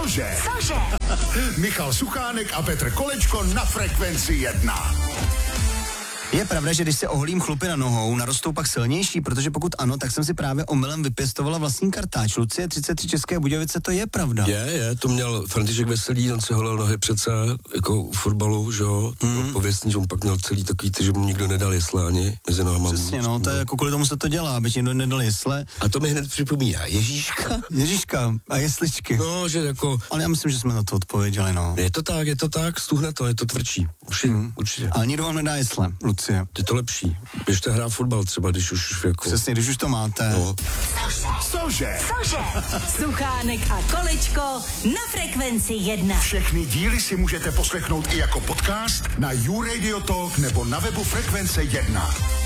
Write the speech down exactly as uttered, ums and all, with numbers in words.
Cože? Cože? Michal Suchánek a Petr Kolečko na Frekvenci jedna. Je pravda, že když se oholím chlupy na nohou, narostou pak silnější, protože pokud ano, tak jsem si právě omylem vypěstovala vlastní kartáč. Lucie třicet tři České Budějovice, to je pravda. Je, je, to měl František Veselý, on se holil nohy přece, jako u fotbalu, že jo, mm. pověstný, že on pak měl celý takový, že mu nikdo nedal jesle ani mezi nohama. Přesně, no, to je jako kvůli tomu se to dělá, aby ti někdo nedal jesle. A to mi hned připomíná Ježíška. Ježíška a jesličky. No, že jako... Ale já myslím, že jsme na to odpověděli, no. Je to tak, je to tak, stuhne to, je to tvrdší. Určitě, mm. určitě. Ale nikdo vám nedá jesle, Lucie. Je to lepší. Běžte hrát fotbal třeba, když už jako... Přesně, když už to máte. No. Cože? Cože? Suchánek a Kolečko na Frekvenci jedna. Všechny díly si můžete poslechnout i jako podcast na YouRadio Talk nebo na webu Frekvence jedna.